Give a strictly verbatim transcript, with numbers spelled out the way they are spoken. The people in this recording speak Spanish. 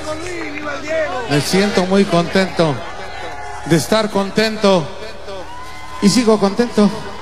Me siento muy contento de estar contento y sigo contento.